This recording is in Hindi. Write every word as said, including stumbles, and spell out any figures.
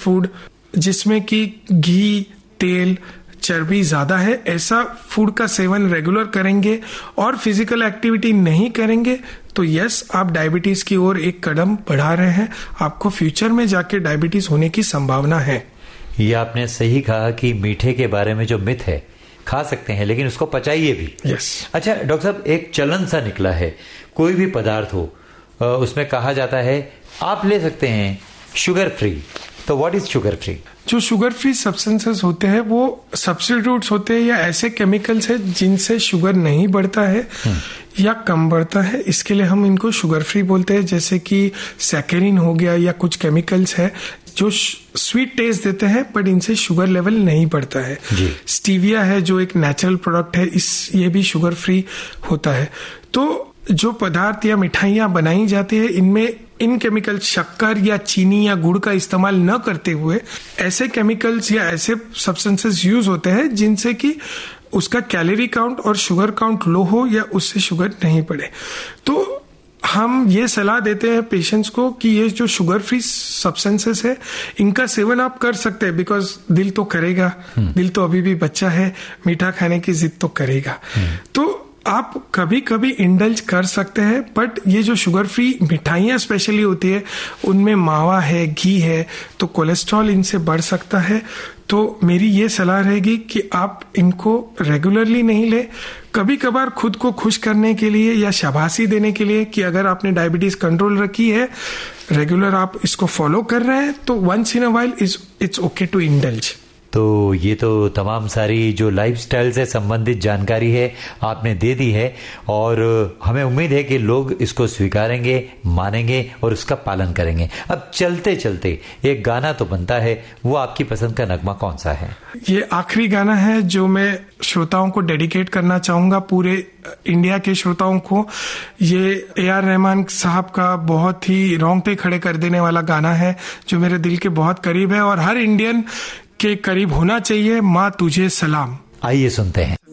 फूड जिसमें कि घी, तेल, चर्बी ज्यादा है, ऐसा फूड का सेवन रेगुलर करेंगे और फिजिकल एक्टिविटी नहीं करेंगे तो यस, आप डायबिटीज की ओर एक कदम बढ़ा रहे हैं। आपको फ्यूचर में जाके डायबिटीज होने की संभावना है। ये आपने सही कहा कि मीठे के बारे में जो मिथ है, खा सकते हैं लेकिन उसको पचाइए भी। यस। अच्छा डॉक्टर साहब, एक चलन सा निकला है, कोई भी पदार्थ हो उसमें कहा जाता है आप ले सकते हैं शुगर फ्री, तो व्हाट इज शुगर फ्री? जो शुगर फ्री सब्सटेंसेस होते हैं वो सब्स्टिट्यूट्स होते हैं या ऐसे केमिकल्स है जिनसे शुगर नहीं बढ़ता है या कम बढ़ता है, इसके लिए हम इनको शुगर फ्री बोलते हैं। जैसे कि सैकेरिन हो गया या कुछ केमिकल्स है जो स्वीट टेस्ट देते हैं बट इनसे शुगर लेवल नहीं बढ़ता है। स्टीविया है जो एक नेचुरल प्रोडक्ट है, इस ये भी शुगर फ्री होता है। तो जो पदार्थ या मिठाइयाँ बनाई जाती है इनमें इन केमिकल शक्कर या चीनी या गुड़ का इस्तेमाल न करते हुए ऐसे केमिकल्स या ऐसे सब्सटेंसेस यूज होते हैं जिनसे कि उसका कैलोरी काउंट और शुगर काउंट लो हो या उससे शुगर नहीं बढ़े। तो हम ये सलाह देते हैं पेशेंट्स को कि ये जो शुगर फ्री सब्सटेंसेस है इनका सेवन आप कर सकते हैं, बिकॉज दिल तो करेगा, दिल तो अभी भी बच्चा है, मीठा खाने की जिद तो करेगा। तो आप कभी कभी इंडल्ज कर सकते हैं, बट ये जो शुगर फ्री मिठाइयाँ स्पेशली होती है उनमें मावा है, घी है, तो कोलेस्ट्रॉल इनसे बढ़ सकता है। तो मेरी ये सलाह रहेगी कि आप इनको रेगुलरली नहीं ले, कभी कभार खुद को खुश करने के लिए या शाबाशी देने के लिए कि अगर आपने डायबिटीज कंट्रोल रखी है, रेगुलर आप इसको फॉलो कर रहे हैं, तो once in a while is it's okay to indulge. तो ये तो तमाम सारी जो लाइफस्टाइल से संबंधित जानकारी है आपने दे दी है और हमें उम्मीद है कि लोग इसको स्वीकारेंगे, मानेंगे और उसका पालन करेंगे। अब चलते चलते एक गाना तो बनता है, वो आपकी पसंद का नगमा कौन सा है? ये आखिरी गाना है जो मैं श्रोताओं को डेडिकेट करना चाहूंगा, पूरे इंडिया के श्रोताओं को। ये ए आर रहमान साहब का बहुत ही रोंगटे खड़े कर देने वाला गाना है जो मेरे दिल के बहुत करीब है और हर इंडियन के करीब होना चाहिए। माँ तुझे सलाम। आइए सुनते हैं।